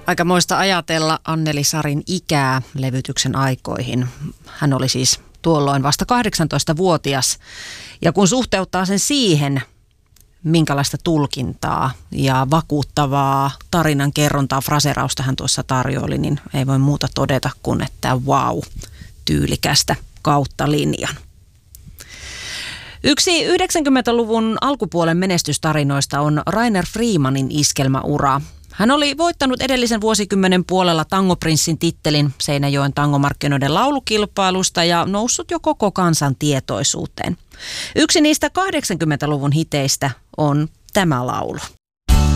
Aikamoista ajatella Anneli Sarin ikää levytyksen aikoihin. Hän oli siis tuolloin vasta 18-vuotias. Ja kun suhteuttaa sen siihen, minkälaista tulkintaa ja vakuuttavaa tarinan kerrontaa, fraserausta hän tuossa tarjoili, niin ei voi muuta todeta kuin, että vau, tyylikästä kautta linjan. Yksi 90-luvun alkupuolen menestystarinoista on Rainer Freemanin iskelmäura. Hän oli voittanut edellisen vuosikymmenen puolella tangoprinssin tittelin Seinäjoen tangomarkkinoiden laulukilpailusta ja noussut jo koko kansan tietoisuuteen. Yksi niistä 80-luvun hiteistä on tämä laulu.